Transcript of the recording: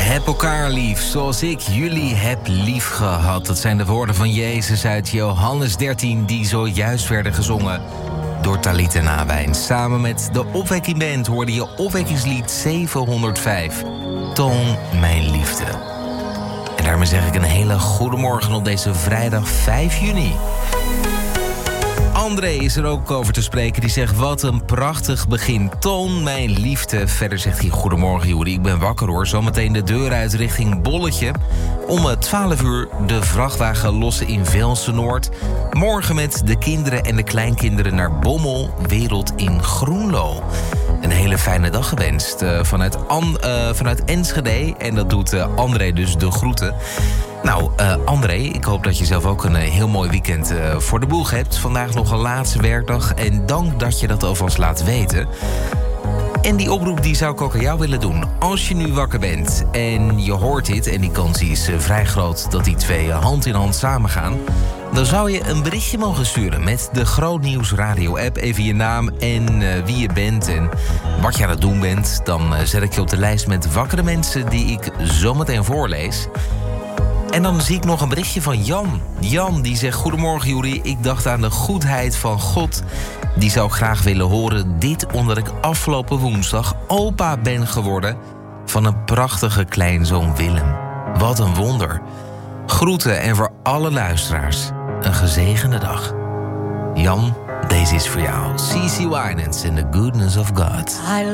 Heb elkaar lief, zoals ik jullie heb lief gehad. Dat zijn de woorden van Jezus uit Johannes 13... die zojuist werden gezongen door Talita Nawijn. Samen met de Opwekking Band hoorde je opwekkingslied 705. Toon mijn liefde. En daarmee zeg ik een hele goede morgen op deze vrijdag 5 juni. André is er ook over te spreken. Die zegt, wat een prachtig begin. Toon mijn liefde. Verder zegt hij, goedemorgen Joeri, ik ben wakker hoor. Zometeen de deur uit richting Bolletje. Om 12 uur de vrachtwagen lossen in Velsen-Noord. Morgen met de kinderen en de kleinkinderen naar Bommel, Wereld in Groenlo. Een hele fijne dag gewenst vanuit Enschede. En dat doet André dus de groeten. Nou, André, ik hoop dat je zelf ook een heel mooi weekend voor de boeg hebt. Vandaag nog een laatste werkdag en dank dat je dat alvast laat weten. En die oproep die zou ik ook aan jou willen doen. Als je nu wakker bent en je hoort dit, en die kans is vrij groot dat die twee hand in hand samen gaan, dan zou je een berichtje mogen sturen met de Groot Nieuws Radio app. Even je naam en wie je bent en wat je aan het doen bent. Dan zet ik je op de lijst met wakkere mensen die ik zometeen voorlees. En dan zie ik nog een berichtje van Jan. Jan die zegt, goedemorgen Joeri, ik dacht aan de goedheid van God. Die zou ik graag willen horen. Dit omdat ik afgelopen woensdag opa ben geworden van een prachtige kleinzoon Willem. Wat een wonder. Groeten en voor alle luisteraars een gezegende dag. Jan, deze is voor jou. CeCe Winans in The Goodness of God.